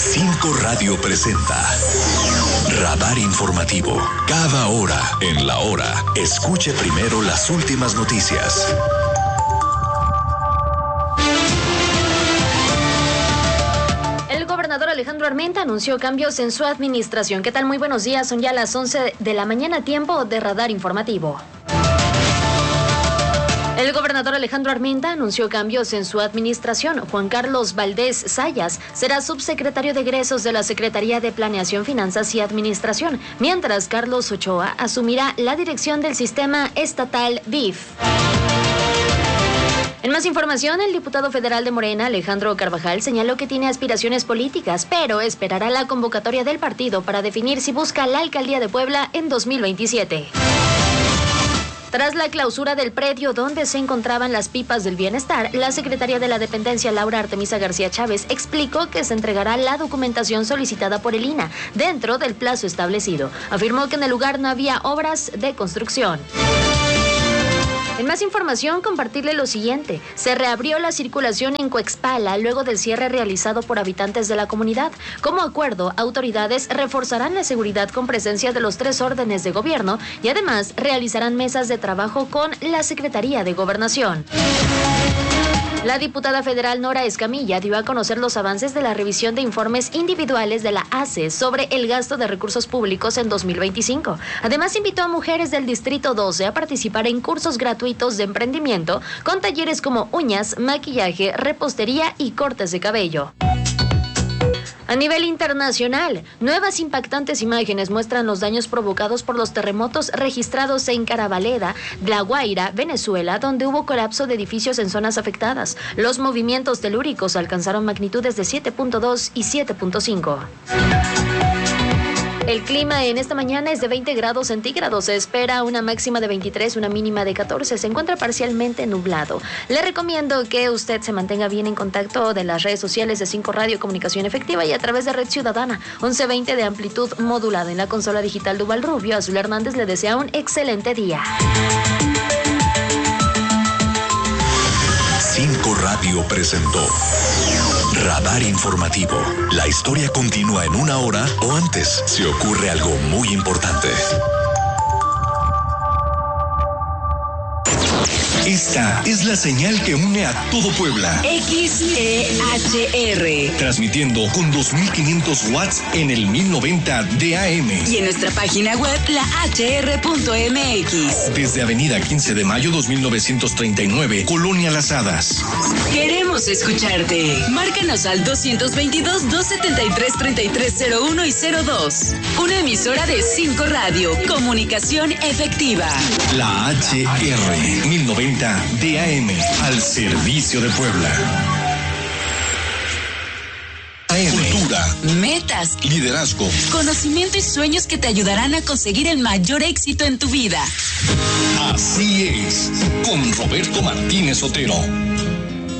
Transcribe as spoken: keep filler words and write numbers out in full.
cinco Radio presenta Radar Informativo. Cada hora en la hora, escuche primero las últimas noticias. El gobernador Alejandro Armenta anunció cambios en su administración. ¿Qué tal? Muy buenos días. Son ya las once de la mañana, tiempo de Radar Informativo. El gobernador Alejandro Armenta anunció cambios en su administración. Juan Carlos Valdés Sayas será subsecretario de egresos de la Secretaría de Planeación, Finanzas y Administración, mientras Carlos Ochoa asumirá la dirección del sistema estatal B I F. En más información, el diputado federal de Morena, Alejandro Carvajal, señaló que tiene aspiraciones políticas, pero esperará la convocatoria del partido para definir si busca la alcaldía de Puebla en dos mil veintisiete. Tras la clausura del predio donde se encontraban las pipas del bienestar, la secretaria de la dependencia, Laura Artemisa García Chávez, explicó que se entregará la documentación solicitada por el I N A dentro del plazo establecido. Afirmó que en el lugar no había obras de construcción. En más información, compartirle lo siguiente. Se reabrió la circulación en Coexpala luego del cierre realizado por habitantes de la comunidad. Como acuerdo, autoridades reforzarán la seguridad con presencia de los tres órdenes de gobierno y además realizarán mesas de trabajo con la Secretaría de Gobernación. La diputada federal Nora Escamilla dio a conocer los avances de la revisión de informes individuales de la A C E sobre el gasto de recursos públicos en dos mil veinticinco. Además, invitó a mujeres del Distrito doce a participar en cursos gratuitos de emprendimiento con talleres como uñas, maquillaje, repostería y cortes de cabello. A nivel internacional, nuevas impactantes imágenes muestran los daños provocados por los terremotos registrados en Carabaleda, La Guaira, Venezuela, donde hubo colapso de edificios en zonas afectadas. Los movimientos telúricos alcanzaron magnitudes de siete punto dos y siete punto cinco. El clima en esta mañana es de veinte grados centígrados. Se espera una máxima de veintitrés, una mínima de catorce. Se encuentra parcialmente nublado. Le recomiendo que usted se mantenga bien en contacto de las redes sociales de cinco Radio Comunicación Efectiva y a través de Red Ciudadana once veinte de amplitud modulada. En la consola digital Duval Rubio, Azul Hernández le desea un excelente día. cinco Radio presentó Radar Informativo. La historia continúa en una hora o antes si ocurre algo muy importante. Esta es la señal que une a todo Puebla. X E H R. Transmitiendo con dos mil quinientos watts en el mil noventa de A M. Y en nuestra página web, la H R punto M X. Desde Avenida quince de mayo dos mil novecientos treinta y nueve, Colonia Las Hadas. Queremos escucharte. Márcanos al dos dos dos, dos siete tres, tres tres cero uno y cero dos. Una emisora de cinco Radio. Comunicación efectiva. La H R mil noventa de A M, al servicio de Puebla. A M. Cultura, metas, liderazgo, conocimiento y sueños que te ayudarán a conseguir el mayor éxito en tu vida. Así es, con Roberto Martínez Otero.